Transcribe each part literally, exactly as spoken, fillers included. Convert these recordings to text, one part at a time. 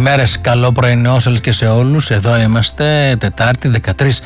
Καλημέρες, καλό πρωινό σε όλες και σε όλους. Εδώ είμαστε Τετάρτη δεκατρείς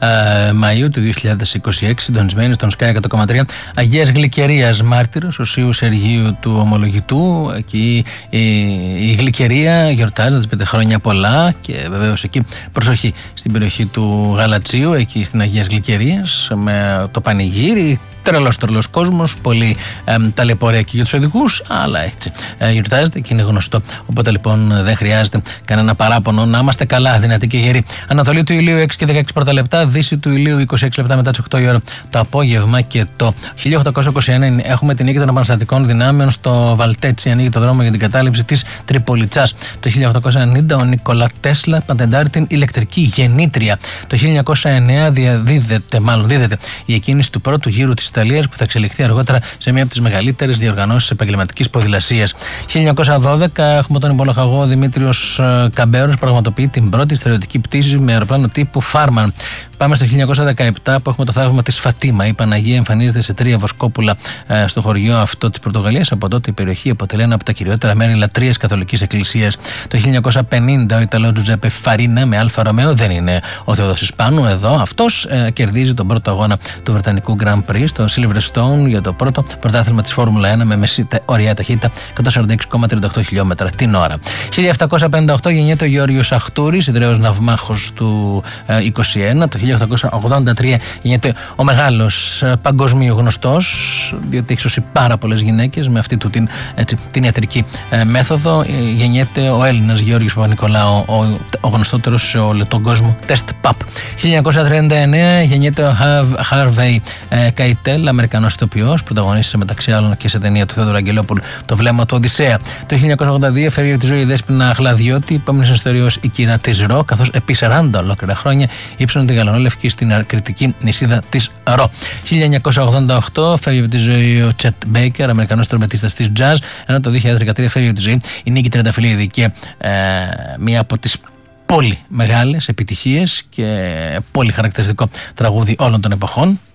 Μαΐου του δύο χιλιάδες είκοσι έξι, συντονισμένοι στον Sky εκατό κόμμα τρία. Αγίας Γλυκερίας μάρτυρος, Οσίου Σεργίου του Ομολογητού. Εκεί η, η Γλυκερία γιορτάζει να της πείτε χρόνια πολλά, και βεβαίως εκεί προσοχή στην περιοχή του Γαλατσίου, εκεί στην Αγίας Γλυκερίας, με το πανηγύρι. Τρελός τρελός κόσμος, πολύ ε, ταλαιπωρία και για τους οδηγούς, αλλά έτσι ε, γιορτάζεται και είναι γνωστό. Οπότε λοιπόν δεν χρειάζεται κανένα παράπονο. Να είμαστε καλά, δυνατοί και γεροί. Ανατολή του ηλίου έξι και δεκαέξι πρώτα λεπτά, δύση του ηλίου είκοσι έξι λεπτά μετά τις οκτώ η ώρα το απόγευμα. Και το χίλια οκτακόσια είκοσι ένα έχουμε την νίκη των επαναστατικών δυνάμεων στο Βαλτέτσι. Ανοίγει το δρόμο για την κατάληψη της Τριπολιτσάς. Το χίλια οκτακόσια ενενήντα ο Νίκολα Τέσλα πατεντάρει την ηλεκτρική γεννήτρια. Το χίλια εννιακόσια εννέα διαδίδεται, μάλλον δίδεται η εκκίνηση του πρώτου γύρου της Ιταλίας, που θα εξελιχθεί αργότερα σε μία από τις μεγαλύτερες διοργανώσεις επαγγελματικής ποδηλασίας. χίλια εννιακόσια δώδεκα έχουμε τον υπολοχαγό Δημήτριος Καμπέρος, πραγματοποιεί την πρώτη στερεωτική πτήση με αεροπλάνο τύπου Φάρμαν. Πάμε στο χίλια εννιακόσια δεκαεπτά που έχουμε το θαύμα της Φατίμα. Η Παναγία εμφανίζεται σε τρία βοσκόπουλα ε, στο χωριό αυτό της Πορτογαλίας. Από τότε η περιοχή αποτελεί ένα από τα κυριότερα μέρη λατρείας καθολικής εκκλησίας. Το χίλια εννιακόσια πενήντα ο Ιταλός Τζουζέπε Φαρίνα με Αλφα Ρωμαίο, δεν είναι ο Θεόδος Ισπάνου εδώ, αυτός ε, κερδίζει τον πρώτο αγώνα του Βρετανικού Grand Prix στο Silverstone για το πρώτο πρωτάθλημα της Φόρμουλα ένα με μεσή ωριά ταχύτητα εκατόν σαράντα έξι κόμμα τριάντα οκτώ χιλιόμετρα την ώρα. χίλια επτακόσια πενήντα οκτώ γεννιέται ο Γεώργιος Αχτούρης, ιδραίος ναυμάχος του ε, είκοσι ένα. Το χίλια οκτακόσια ογδόντα τρία γεννιέται ο μεγάλος ε, παγκοσμίου γνωστός, διότι έχει σώσει πάρα πολλές γυναίκες με αυτή του την, έτσι, την ιατρική ε, μέθοδο. Ε, γεννιέται ο Έλληνας Γεώργιος Παπα-Νικολάου, ο, ο, ο γνωστότερος σε όλο τον κόσμο τεστ παπ. χίλια εννιακόσια τριάντα εννέα γεννιέται ο Χάρβεϊ ε, Καϊτέλ, Αμερικανός ηθοποιός, πρωταγωνίστησε μεταξύ άλλων και σε ταινία του Θεόδωρου Αγγελόπουλου Το Βλέμμα του Οδυσσέα. Το χίλια εννιακόσια ογδόντα δύο φεύγει από τη ζωή η Δέσποινα Χλαδιώτη, επόμενη ιστοριός η Κύρα της Ρο, καθώς επί σαράντα ολόκληρα χρόνια ύψωνε την γαλανόλευκη στην κριτική νησίδα της Ρο. χίλια εννιακόσια ογδόντα οκτώ φεύγει από τη ζωή ο Τσετ Μπέικερ, Αμερικανός τρομπετίστας της jazz, ενώ το δύο χιλιάδες δεκατρία φεύγει από τη ζωή η Νίκη Τρενταφυλλίδη, και ε, μία από τις πολύ μεγάλες επιτυχίες και πολύ χαρακτηριστικό τραγούδι όλων των εποχών.